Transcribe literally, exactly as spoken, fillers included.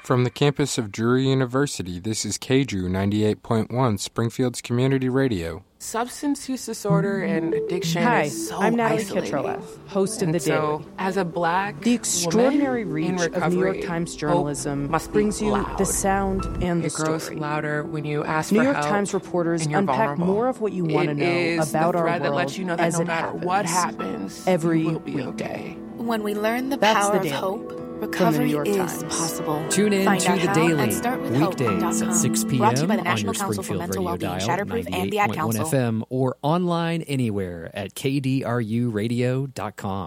From the campus of Drury University, this is K D R U ninety-eight point one, Springfield's Community Radio. Substance use disorder and addiction Hi, is so I'm Natalie isolating. Kitroeff, host of And The so, Daily. as a black The extraordinary woman reach in recovery, of New York Times journalism must be brings you loud. the sound and the It grows story. louder when you ask New for York help. Times reporters and you're unpack vulnerable. more of what you want to It know is about the our thread world that lets you know that as no it matter happens. what happens, every you will be weekday. okay. When we learn the That's power The of Daily hope, from the recovery New York is Times. possible. Tune in Find to out The how Daily, at start with hope dot weekdays com. at six Brought to you p.m. by the on National your Council for Springfield Mental radio Wellbeing, dial, Shatterproof, and the ninety-eight Ad point one Council. F M, or online anywhere at k d r u radio dot com.